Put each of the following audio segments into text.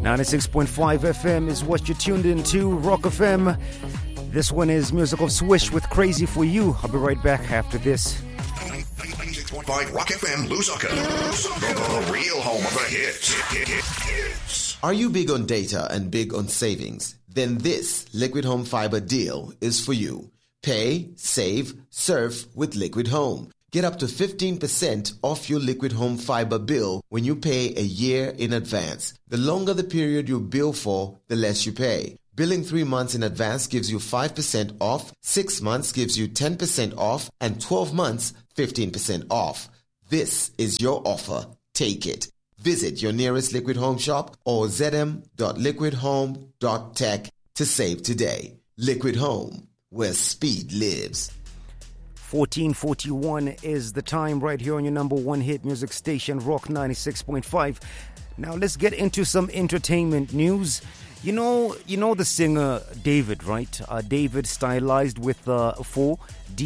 96.5 FM is what you're tuned into. Rock FM. This one is Music of Swish with Crazy For You. I'll be right back after this. 96.5 Rock FM, Lusaka. The real home of the hits. Are you big on data and big on savings? Then this Liquid Home Fiber deal is for you. Pay, save, surf with Liquid Home. Get up to 15% off your Liquid Home Fiber bill when you pay a year in advance. The longer the period you bill for, the less you pay. Billing 3 months in advance gives you 5% off, 6 months gives you 10% off, and 12 months, 15% off. This is your offer. Take it. Visit your nearest Liquid Home shop or zm.liquidhome.tech to save today. Liquid Home, where speed lives. 14:41 is the time right here on your number one hit music station, Rock 96.5. Now let's get into some entertainment news. You know the singer David, right? David stylized with 4,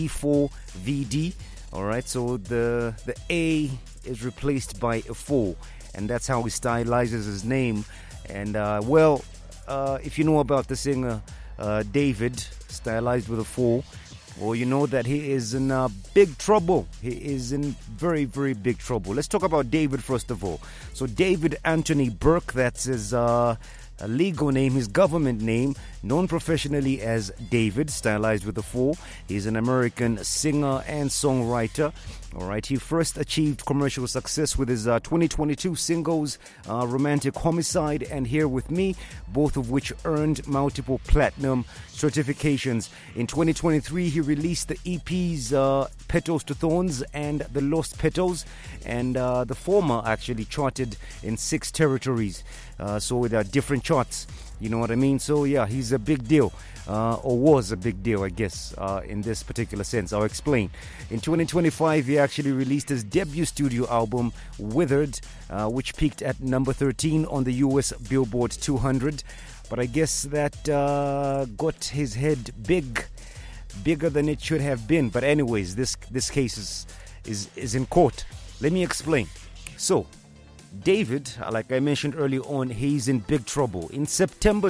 D4VD. All right, so the A is replaced by a 4, and that's how he stylizes his name. And if you know about the singer David, stylized with a 4, well, you know that he is in big trouble. He is in very, very big trouble. Let's talk about David first of all. So David Anthony Burke, that's his legal name, his government name, known professionally as David, stylized with a 4. He's an American singer and songwriter. All right, he first achieved commercial success with his 2022 singles, Romantic Homicide and Here With Me, both of which earned multiple platinum certifications. In 2023, he released the EPs Petals to Thorns and The Lost Petals, and the former actually charted in 6 territories. So there are different charts, you know what I mean? So yeah, he's a big deal, or was a big deal, I guess, in this particular sense. I'll explain. In 2025, he actually released his debut studio album, Withered, which peaked at number 13 on the US Billboard 200. But I guess that got his head bigger than it should have been. But anyways, this case is in court. Let me explain. So, David, like I mentioned earlier on, he's in big trouble. In September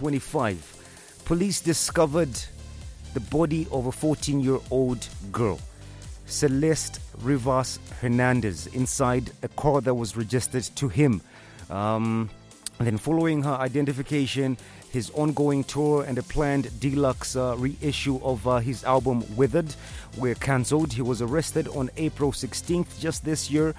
2025, police discovered the body of a 14-year-old girl, Celeste Rivas Hernandez, inside a car that was registered to him. And then following her identification, his ongoing tour and a planned deluxe reissue of his album Withered were cancelled. He was arrested on April 16th, just this year,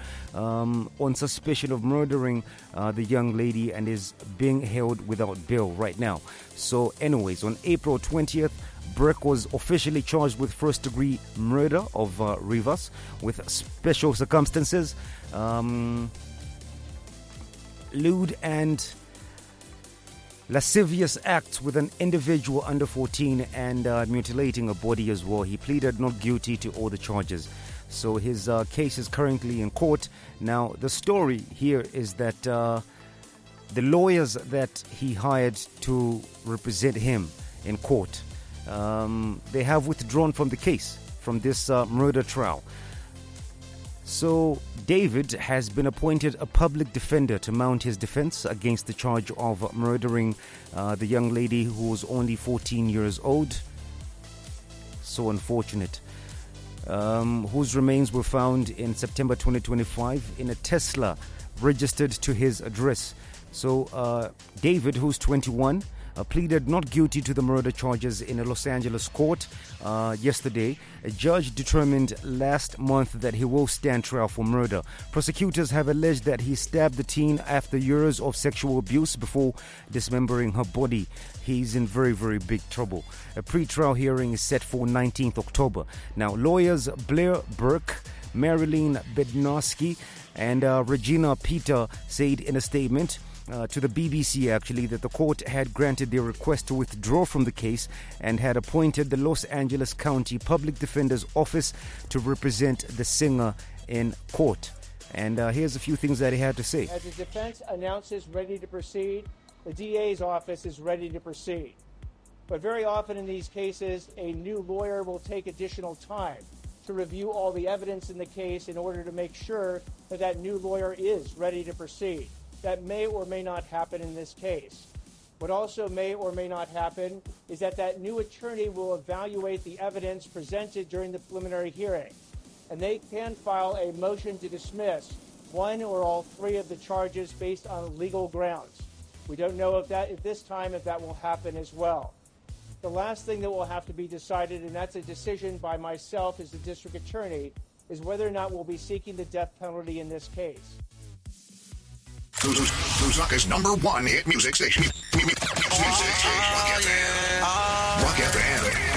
on suspicion of murdering the young lady, and is being held without bail right now. So anyways, on April 20th, Burke was officially charged with first-degree murder of Rivas with special circumstances, lewd and lascivious acts with an individual under 14 and mutilating a body as well. He pleaded not guilty to all the charges. So his case is currently in court. Now, the story here is that the lawyers that he hired to represent him in court, they have withdrawn from the case, from this murder trial. So David has been appointed a public defender to mount his defense against the charge of murdering the young lady who was only 14 years old. So unfortunate. Whose remains were found in September 2025 in a Tesla registered to his address. So David, who's 21, pleaded not guilty to the murder charges in a Los Angeles court yesterday. A judge determined last month that he will stand trial for murder. Prosecutors have alleged that he stabbed the teen after years of sexual abuse before dismembering her body. He's in very, very big trouble. A pre-trial hearing is set for 19th October. Now, lawyers Blair Burke, Marilyn Bednarski, and Regina Peter said in a statement to the BBC actually that the court had granted their request to withdraw from the case and had appointed the Los Angeles County Public Defender's Office to represent the singer in court. And here's a few things that he had to say. As the defense announces ready to proceed, the DA's office is ready to proceed. But very often in these cases, a new lawyer will take additional time to review all the evidence in the case in order to make sure that that new lawyer is ready to proceed. that may or may not happen in this case. What also may or may not happen is that new attorney will evaluate the evidence presented during the preliminary hearing, and they can file a motion to dismiss one or all three of the charges based on legal grounds. We don't know if that will happen as well. The last thing that will have to be decided, and that's a decision by myself as the district attorney, is whether or not we'll be seeking the death penalty in this case. Lusaka's #1 hit music station. Rock FM.